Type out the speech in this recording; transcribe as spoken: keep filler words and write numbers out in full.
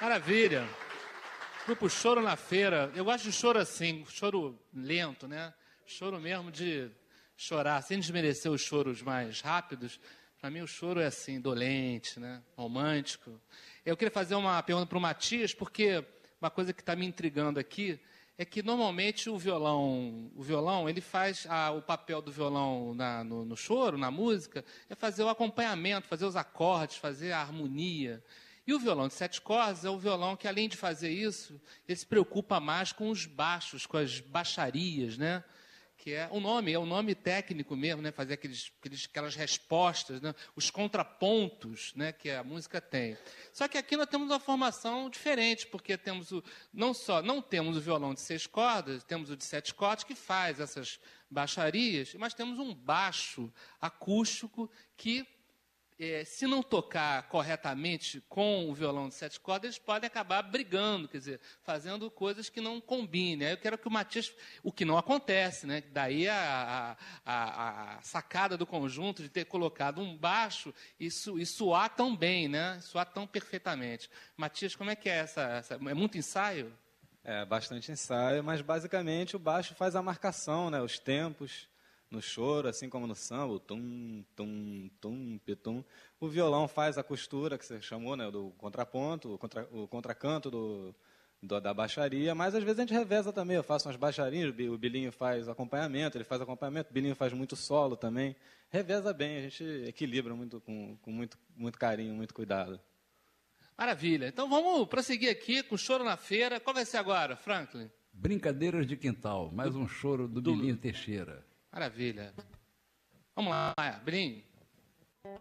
Maravilha. Grupo Choro na Feira. Eu gosto de choro assim, choro lento, né? Choro mesmo de chorar, sem desmerecer os choros mais rápidos. Para mim o choro é assim, dolente, né? Romântico. Eu queria fazer uma pergunta para o Matias, porque uma coisa que está me intrigando aqui é que normalmente o violão, o violão, ele faz a, o papel do violão na, no, no choro, na música, é fazer o acompanhamento, fazer os acordes, fazer a harmonia. E o violão de sete cordas é o violão que, além de fazer isso, ele se preocupa mais com os baixos, com as baixarias, né? Que é o nome, é o nome técnico mesmo, né? Fazer aqueles, aqueles, aquelas respostas, né? Os contrapontos, né? Que a música tem. Só que aqui nós temos uma formação diferente, porque temos o, não só não temos o violão de seis cordas, temos o de sete cordas que faz essas baixarias, mas temos um baixo acústico que É, se não tocar corretamente com o violão de sete cordas, eles podem acabar brigando, quer dizer, fazendo coisas que não combinem. Aí eu quero que o Matias, o que não acontece, né? Daí a, a, a sacada do conjunto de ter colocado um baixo e, su, e soar tão bem, né? Soar tão perfeitamente. Matias, como é que é essa, essa? É muito ensaio? É, bastante ensaio, mas basicamente o baixo faz a marcação, né? Os tempos. No choro, assim como no samba, o tum, tum, tum, pitum. O violão faz a costura, que você chamou, né, do contraponto, o, contra, o contracanto do, do, da baixaria, mas às vezes a gente reveza também. Eu faço umas baixarinhas, o Bilinho faz acompanhamento, ele faz acompanhamento, o Bilinho faz muito solo também. Reveza bem, a gente equilibra muito, com, com muito, muito carinho, muito cuidado. Maravilha. Então vamos prosseguir aqui com o Choro na Feira. Qual vai ser agora, Franklin? Brincadeiras de Quintal, mais um choro do, do... Bilinho Teixeira. Maravilha. Vamos lá, Bilinho.